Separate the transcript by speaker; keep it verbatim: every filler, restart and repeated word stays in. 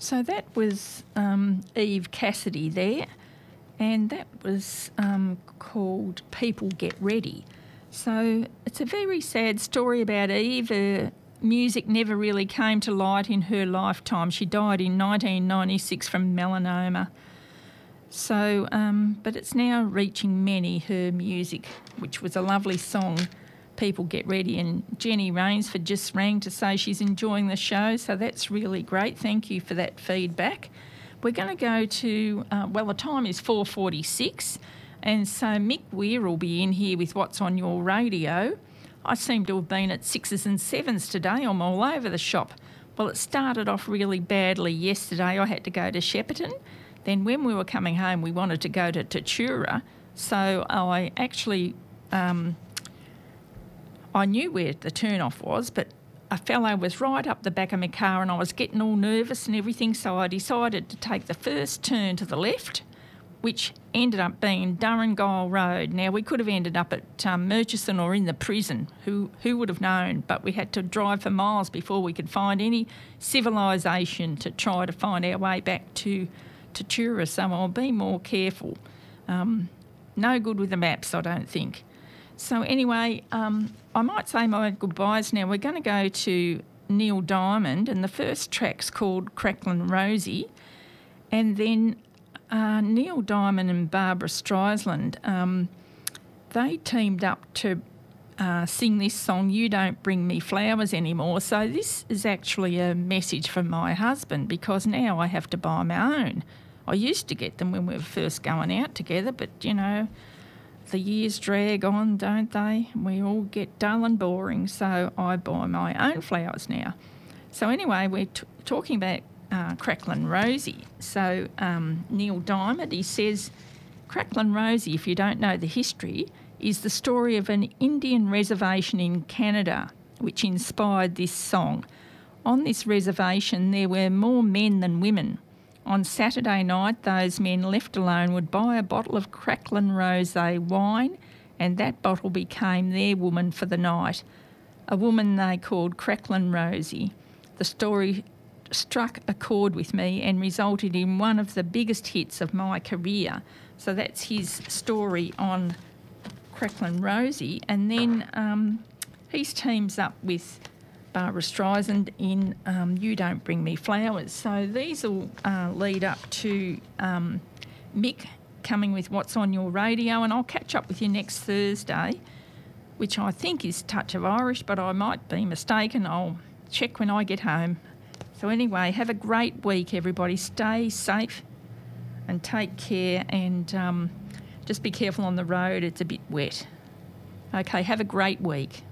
Speaker 1: So that was um, Eve Cassidy there, and that was um, called People Get Ready. So it's a very sad story about Eve. Her music never really came to light in her lifetime. She died in nineteen ninety-six from melanoma. So, um, but it's now reaching many, her music, which was a lovely song, People Get Ready. And Jenny Rainsford just rang to say she's enjoying the show, so that's really great. Thank you for that feedback. We're going to go to, uh, well, the time is four forty-six, and so Mick Weir will be in here with What's on Your Radio. I seem to have been at sixes and sevens today. I'm all over the shop. Well, it started off really badly yesterday. I had to go to Shepparton. Then when we were coming home, we wanted to go to Tatura, so I actually... Um, I knew where the turn-off was, but a fellow was right up the back of my car and I was getting all nervous and everything, so I decided to take the first turn to the left, which ended up being Durrangyle Road. Now, we could have ended up at um, Murchison or in the prison. Who, who would have known? But we had to drive for miles before we could find any civilisation to try to find our way back to Tatura, so I'll be more careful. Um, no good with the maps, I don't think. So anyway, um, I might say my goodbyes now. We're going to go to Neil Diamond, and the first track's called Cracklin' Rosie. And then uh, Neil Diamond and Barbara Streisand, um, they teamed up to uh, sing this song, You Don't Bring Me Flowers Anymore. So this is actually a message from my husband, because now I have to buy my own. I used to get them when we were first going out together, but, you know... the years drag on, don't they? We all get dull and boring, so I buy my own flowers now. So anyway, we're t- talking about uh, Cracklin' Rosie. So um, Neil Diamond, he says, Cracklin' Rosie, if you don't know the history, is the story of an Indian reservation in Canada which inspired this song. On this reservation, there were more men than women. On Saturday night, those men left alone would buy a bottle of Cracklin' Rosé wine, and that bottle became their woman for the night, a woman they called Cracklin' Rosie. The story struck a chord with me and resulted in one of the biggest hits of my career. So that's his story on Cracklin' Rosie. And then um, he teams up with Barbara Streisand in um, You Don't Bring Me Flowers. So these will uh, lead up to um, Mick coming with What's on Your Radio, and I'll catch up with you next Thursday, which I think is Touch of Irish, but I might be mistaken. I'll check when I get home. So anyway, have a great week, everybody. Stay safe and take care, and um, just be careful on the road. It's a bit wet. Okay, have a great week.